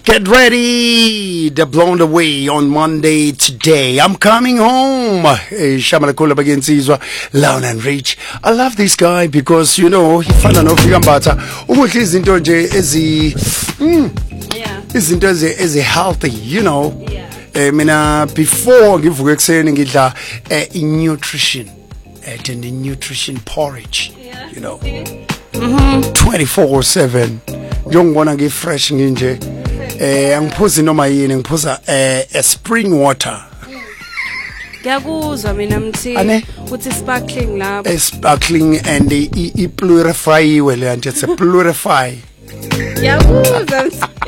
Get ready, they're blown away on Monday today. I'm coming home. Shamala Kula Bagensizwa, Loud and Rich. I love this guy because, you know, he found an Ofigambata. Umuthi izinto nje izinto ezi healthy, you know. Mina before ngivuka ekseni ngidla nutrition, the nutrition porridge, you know. 24/7. Ngiyongibona ngifresh nginje. Angiphuzi noma yini ngiphuza spring water. Ngiyakuzwa mina mthi uthi sparkling lapho. Sparkling and I purify well and it's a purify. Ngiyakuzwa.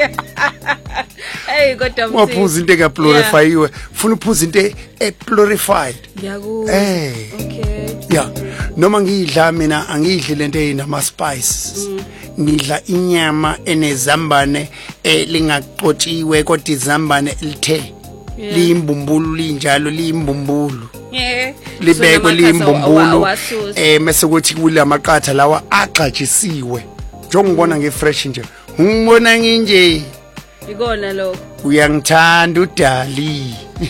Hey kodwa mthi. Waphuza into ka purify iwe ufuna uphuza into purified. Ngiyakuzwa. Okay. Yeah. Noma ngidla mina angidli lento enama spices. Ngidla inyama enezambane lingaqotshiwe kodwa izambane lithe limbumbulu linjalo limbumbulu libekwe limbumbulu mase kuthi kula maqatha lawa axajisiwe njengibona ngefresh nje ngibona nginje ikona lokho uyangithanda udali.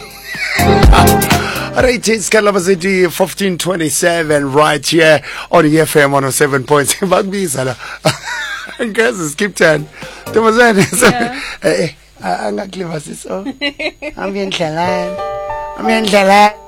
Alright, it's Kalaba City 1527 right here on the FM 107.7. Bagbiza la. Guys, skip 10. Tomazane. Angakliva siso. Ambientala.